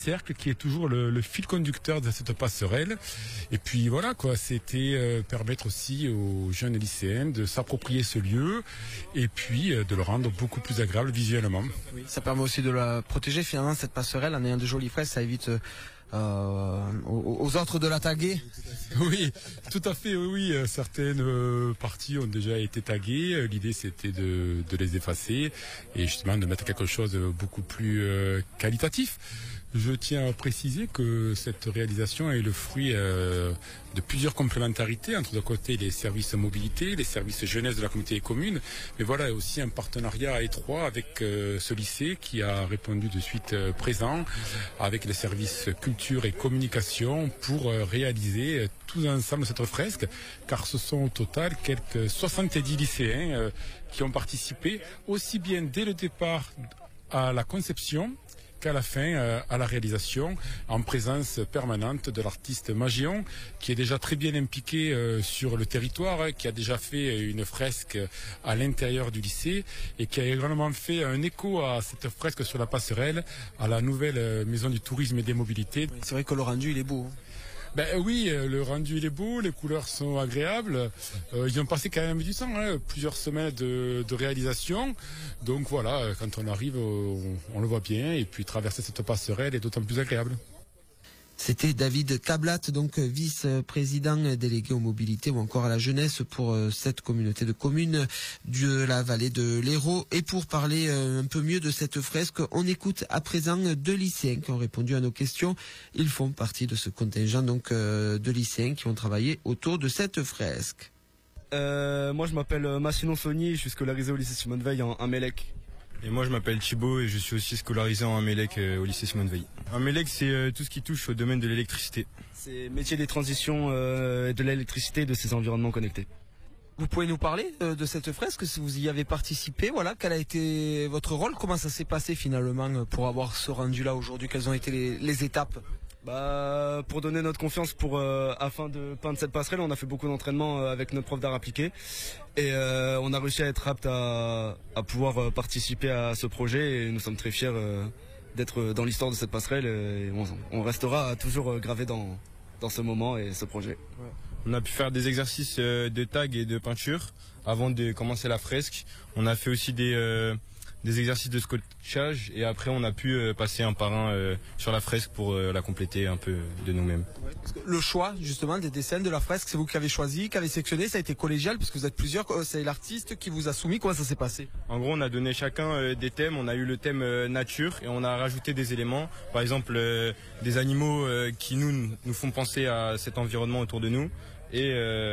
cercle qui est toujours le fil conducteur de cette passerelle. Et puis voilà quoi, c'était permettre aussi aux jeunes lycéens de s'approprier ce lieu et puis de le rendre beaucoup plus agréable visuellement. Oui, ça permet aussi de la protéger finalement cette passerelle en ayant de jolies fraises, ça évite aux autres de la taguer. Oui, tout à fait, oui. Certaines parties ont déjà été taguées. L'idée, c'était de les effacer et justement de mettre quelque chose de beaucoup plus qualitatif. Je tiens à préciser que cette réalisation est le fruit de plusieurs complémentarités. Entre d'un côté, les services mobilité, les services jeunesse de la communauté des communes, mais voilà aussi un partenariat étroit avec ce lycée qui a répondu de suite présent avec les services culture et communication pour réaliser tous ensemble cette fresque, car ce sont au total quelques 70 lycéens qui ont participé aussi bien dès le départ à la conception qu'à la fin, à la réalisation, en présence permanente de l'artiste Magion, qui est déjà très bien impliqué sur le territoire, qui a déjà fait une fresque à l'intérieur du lycée, et qui a également fait un écho à cette fresque sur la passerelle, à la nouvelle maison du tourisme et des mobilités. C'est vrai que le rendu, il est beau. Ben oui, le rendu il est beau, les couleurs sont agréables. Ils ont passé quand même du temps, plusieurs semaines de réalisation. Donc voilà, quand on arrive, on le voit bien. Et puis traverser cette passerelle est d'autant plus agréable. C'était David Cablat, donc vice-président délégué aux mobilités ou encore à la jeunesse pour cette communauté de communes de la vallée de l'Hérault. Et pour parler un peu mieux de cette fresque, on écoute à présent deux lycéens qui ont répondu à nos questions. Ils font partie de ce contingent donc de lycéens qui ont travaillé autour de cette fresque. Moi je m'appelle Massino Sony, je suis scolarisé au lycée Simone Veil en Mélec. Et moi je m'appelle Thibaut et je suis aussi scolarisé en Mélec au lycée Simone Veil. Un Mélec c'est tout ce qui touche au domaine de l'électricité. C'est métier des transitions de l'électricité et de ces environnements connectés. Vous pouvez nous parler de cette fresque, si vous y avez participé, voilà, quel a été votre rôle, comment ça s'est passé finalement pour avoir ce rendu là aujourd'hui, quelles ont été les étapes? Pour donner notre confiance afin de peindre cette passerelle, on a fait beaucoup d'entraînement avec notre prof d'art appliqué et on a réussi à être apte à pouvoir participer à ce projet et nous sommes très fiers d'être dans l'histoire de cette passerelle et on restera toujours gravé dans ce moment et ce projet. Ouais. On a pu faire des exercices de tag et de peinture avant de commencer la fresque. On a fait aussi des exercices de scotchage et après on a pu passer un par un sur la fresque pour la compléter un peu de nous-mêmes. Le choix justement des dessins de la fresque, c'est vous qui avez choisi, qui avez sélectionné, ça a été collégial parce que vous êtes plusieurs, c'est l'artiste qui vous a soumis, comment ça s'est passé? En gros on a donné chacun des thèmes, on a eu le thème nature et on a rajouté des éléments, par exemple des animaux qui nous font penser à cet environnement autour de nous et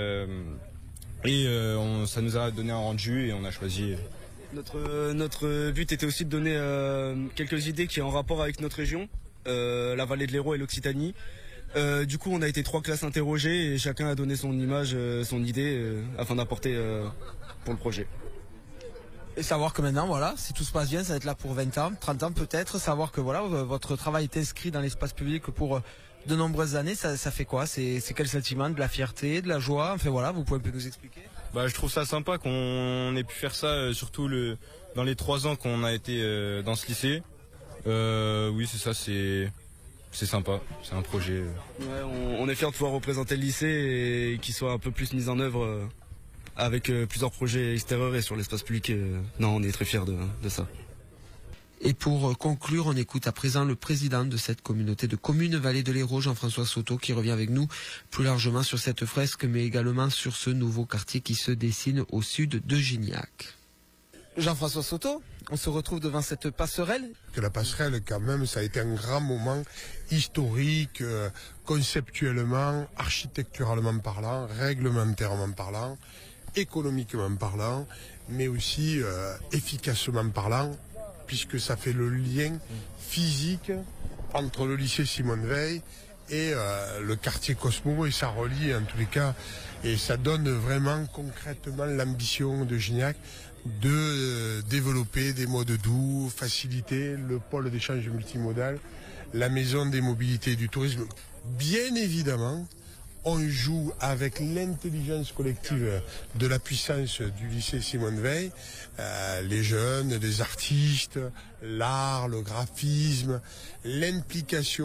ça nous a donné un rendu et on a choisi. Notre but était aussi de donner quelques idées qui sont en rapport avec notre région, la vallée de l'Hérault et l'Occitanie. Du coup, on a été 3 classes interrogées et chacun a donné son image, son idée afin d'apporter pour le projet. Et savoir que maintenant, voilà, si tout se passe bien, ça va être là pour 20 ans, 30 ans peut-être. Savoir que voilà, votre travail est inscrit dans l'espace public pour de nombreuses années, ça fait quoi? C'est quel sentiment? De la fierté, de la joie? Enfin voilà, vous pouvez un peu nous expliquer? Je trouve ça sympa qu'on ait pu faire ça, surtout dans les 3 ans qu'on a été dans ce lycée. Oui, c'est ça, c'est sympa, c'est un projet. Ouais, on est fiers de pouvoir représenter le lycée et qu'il soit un peu plus mis en œuvre avec plusieurs projets extérieurs et sur l'espace public. Non, on est très fiers de ça. Et pour conclure, on écoute à présent le président de cette communauté de communes Vallée de l'Hérault, Jean-François Soto, qui revient avec nous plus largement sur cette fresque, mais également sur ce nouveau quartier qui se dessine au sud de Gignac. Jean-François Soto, on se retrouve devant cette passerelle. Que la passerelle, quand même, ça a été un grand moment historique, conceptuellement, architecturalement parlant, réglementairement parlant, économiquement parlant, mais aussi efficacement parlant, puisque ça fait le lien physique entre le lycée Simone Veil et le quartier Cosmo, et ça relie en tous les cas, et ça donne vraiment concrètement l'ambition de Gignac de développer des modes doux, faciliter le pôle d'échange multimodal, la maison des mobilités et du tourisme. Bien évidemment, on joue avec l'intelligence collective de la puissance du lycée Simone Veil, les jeunes, les artistes, l'art, le graphisme, l'implication